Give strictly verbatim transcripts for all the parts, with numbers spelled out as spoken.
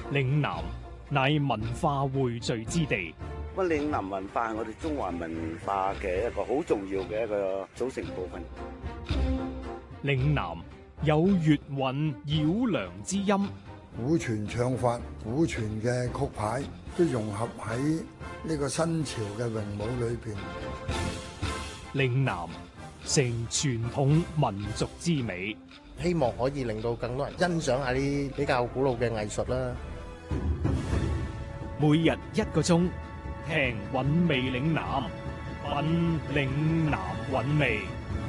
嶺南乃文化匯聚之地。 咁嶺南文化係我哋中華文化嘅一個好重要嘅一個組成部分。 嶺南有粵韻繞梁之音， 古傳唱法、古傳嘅曲牌都融合喺呢個新潮嘅詠舞裏邊。 嶺南成傳統民族之美， 希望可以令到更多人欣賞下啲比較古老嘅藝術啦。 每日一個鐘，聽韻味嶺南，品嶺南韻味。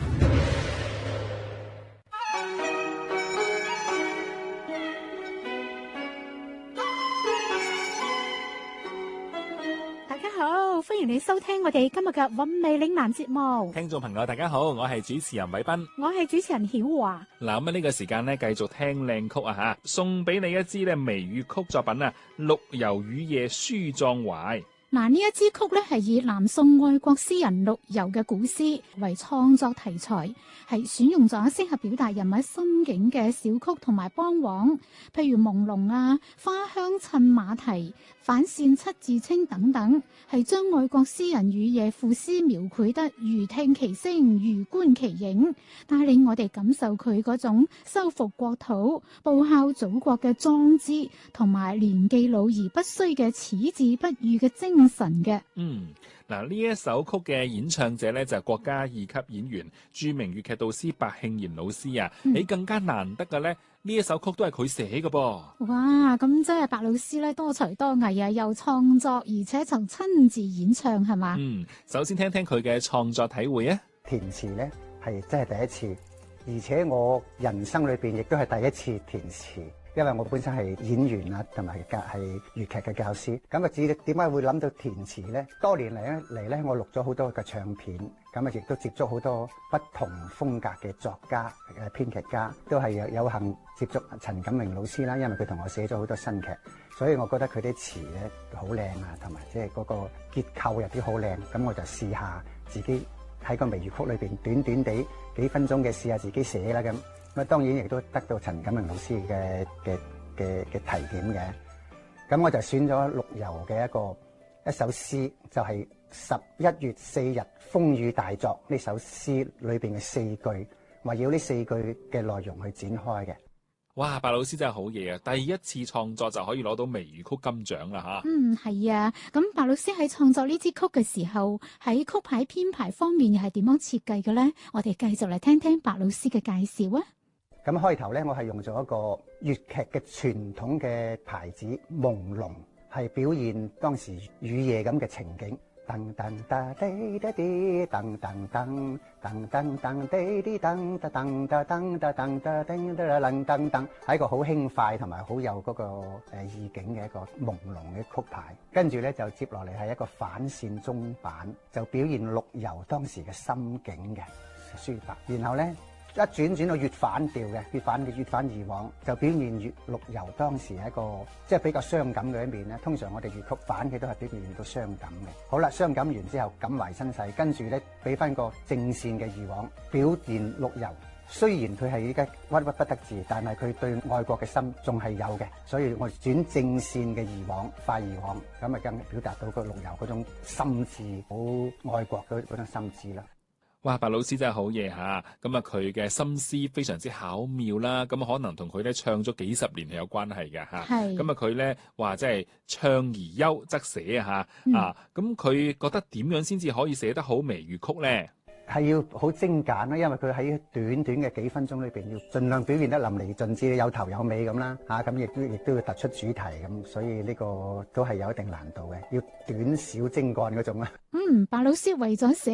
大家好，歡迎你收聽我哋今日嘅韻味嶺南節目。 聽眾朋友大家好，我係主持人偉斌， 我係主持人曉華。 嗱，咁啊呢個時間咧，繼續聽靚曲啊吓，送俾你一支咧微粵曲作品啊，《陸游雨夜書壯懷》。 嗱，呢一支曲咧係以南宋愛國詩人陸游嘅古詩為創作題材，係選用咗適合表達人物心境嘅小曲同埋梆簧，譬如朦朧啊、花香襯馬蹄、反扇七字清等等，係將愛國詩人雨夜賦詩描繪得如聽其聲、如觀其影，帶領我哋感受佢嗰種收復國土、報效祖國嘅壯志，同埋年紀老而不衰嘅矢志不渝嘅精神嘅。 嗯，嗱呢一首曲嘅演唱者咧就係國家二級演員、著名粵劇導師白慶賢老師啊。你、嗯、更加難得嘅咧，呢一首曲都係佢寫嘅噃。 哇，咁真係白老師咧多才多藝啊，又創作而且就親自演唱係嘛？ 嗯，首先聽聽佢嘅創作體會啊。 填詞咧係真係第一次，而且我人生裏邊亦都係第一次填詞。因為我本身係演員啊，同埋教係粵劇嘅教師，咁啊，至於點解會諗到填詞咧？多年嚟咧嚟咧，我錄咗好多嘅唱片，咁啊，亦都接觸好多不同風格嘅作家、誒編劇家，都係有有幸接觸陳錦榮老師啦。因為佢同我寫咗好多新劇，所以我覺得佢啲詞咧好靚啊，同埋即係嗰個結構入邊好靚。咁我就試下自己喺個微粵曲裏邊，短短地幾分鐘嘅試下自己寫啦咁。咁當然亦都得到陳錦榮老師嘅嘅嘅嘅提點嘅，咁我就選咗陸游嘅一個一首詩，就係十一月四日風雨大作呢首詩裏邊嘅四句，圍繞呢四句嘅內容去展開嘅。 哇，白老師真係好嘢啊！第一次創作就可以攞到微粵曲金獎啦吓。 嗯，係啊。咁白老師喺創作呢支曲嘅時候，喺曲牌編排方面又係點樣設計嘅咧？我哋繼續嚟聽聽白老師嘅介紹啊。 咁開頭咧，我係用咗一個粵劇嘅傳統嘅牌子朦朧，係表現當時雨夜咁嘅情景。噔噔噔滴滴滴，噔噔噔噔噔噔滴滴噔噔噔噔噔噔噔噔噔噔噔，係一個好輕快同埋好有嗰個誒意境嘅一個朦朧嘅曲牌。跟住咧就接落嚟係一個反扇中板，就表現陸游當時嘅心境嘅抒發。然後咧，一轉轉到粵反調嘅，粵反嘅粵反而往，就表現粵陸游當時係一個即係比較傷感嘅一面咧。通常我哋粵曲反嘅都係表現到傷感嘅。好啦，傷感完之後感懷身世，跟住咧俾翻個正線嘅而往，表現陸游雖然佢係依家鬱鬱不得志，但係佢對愛國嘅心仲係有嘅。所以我轉正線嘅而往，快而往，咁啊更表達到個陸游嗰種心志，好愛國嗰嗰種心志啦。 哇，白老師真係好嘢吓，咁啊佢嘅心思非常之巧妙啦，咁可能同佢咧唱咗幾十年係有關係嘅吓。係，咁啊佢咧話即係唱而優則寫啊吓，啊咁佢覺得點樣先至可以寫得好微粵曲咧？ 係要好精簡啦，因為佢喺短短嘅幾分鐘裏邊，要盡量表現得淋漓盡致，有頭有尾咁啦吓，咁亦都亦都要突出主題咁，所以呢個都係有一定難度嘅，要短小精幹嗰種啦。 嗯，白老師為咗寫